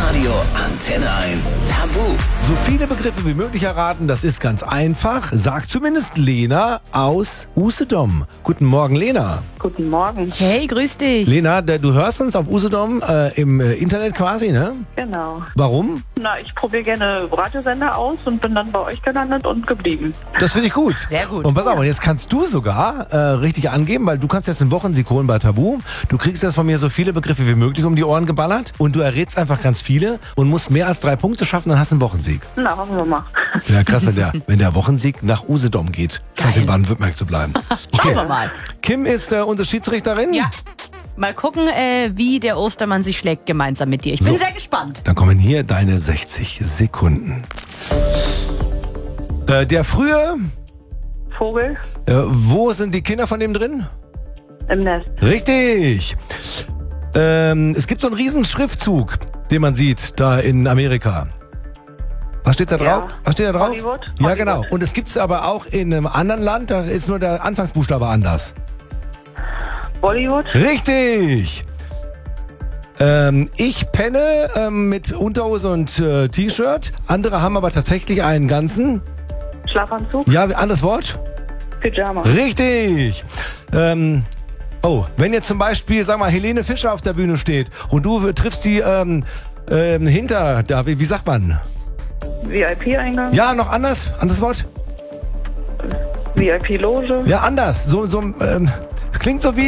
Hitradio Antenne 1 Tabu. So viele Begriffe wie möglich erraten, das ist ganz einfach. Sagt zumindest Lena aus Usedom. Guten Morgen, Lena. Guten Morgen. Hey, grüß dich. Lena, du hörst uns auf Usedom im Internet quasi, ne? Genau. Warum? Na, ich probiere gerne Radiosender aus und bin dann bei euch gelandet und geblieben. Das finde ich gut. Sehr gut. Und pass auf, und jetzt kannst du sogar richtig angeben, weil du kannst jetzt einen Wochensieg holen bei Tabu. Du kriegst jetzt von mir so viele Begriffe wie möglich um die Ohren geballert und du errätst einfach ganz viele und musst mehr als 3 Punkte schaffen, dann hast du einen Wochensieg. Na, hoffen wir mal. Das wäre krass, wenn der Wochensieg nach Usedom geht, statt in Baden-Württemberg zu bleiben. Schauen wir mal. Kim ist unsere Schiedsrichterin. Ja. Mal gucken, wie der Ostermann sich schlägt gemeinsam mit dir. Ich bin sehr gespannt. Dann kommen hier deine 60 Sekunden. Der frühe, Vogel wo sind die Kinder von dem drin? im Nest. Richtig. Es gibt so einen riesen Schriftzug, den man sieht da in Amerika. Was steht da drauf? Ja. Was steht da drauf? Hollywood? Ja, Hollywood. genau. Und es gibt es aber auch in einem anderen Land, da ist nur der Anfangsbuchstabe anders. Bollywood. Richtig. Ich penne mit Unterhose und T-Shirt. Andere haben aber tatsächlich einen ganzen. Schlafanzug. Ja, anderes Wort? Pyjama. Richtig. Wenn jetzt zum Beispiel, sag mal, Helene Fischer auf der Bühne steht und du triffst die hinter, da, wie sagt man? VIP-Eingang. Ja, noch anders? Anderes Wort? VIP-Loge. Ja, anders. Es klingt so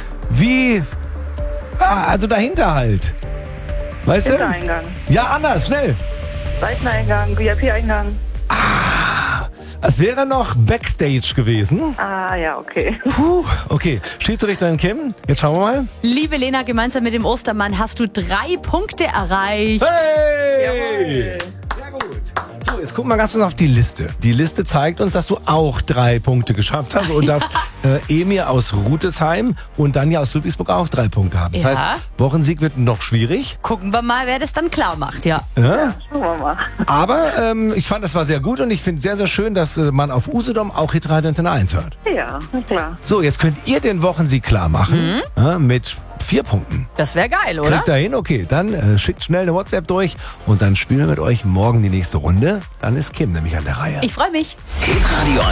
also dahinter halt. Weißt du? Hintereingang. Ja, anders, schnell. Seiteneingang. VIP-Eingang. Es wäre noch Backstage gewesen. Ah, ja, okay. Puh, okay. Schiedsrichterin Kim, jetzt schauen wir mal. Liebe Lena, gemeinsam mit dem Ostermann hast du 3 Punkte erreicht. Hey! Sehr gut. So, jetzt gucken wir ganz kurz auf die Liste. Die Liste zeigt uns, dass du auch 3 Punkte geschafft hast und dass Emir aus Rutesheim und Danja aus Ludwigsburg auch 3 Punkte haben. Das Ja. heißt, Wochensieg wird noch schwierig. Gucken wir mal, wer das dann klar macht, ja. Ja? Schauen wir mal. Aber ich fand, das war sehr gut und ich finde sehr, sehr schön, dass man auf Usedom auch Hitradio Antenne 1 hört. Ja, na klar. So, jetzt könnt ihr den Wochensieg klar machen mit 4 Punkten. Das wäre geil, oder? Kriegt ihr hin? Okay, dann schickt schnell eine WhatsApp durch und dann spielen wir mit euch morgen die nächste Runde. Dann ist Kim nämlich an der Reihe. Ich freue mich. Hitradio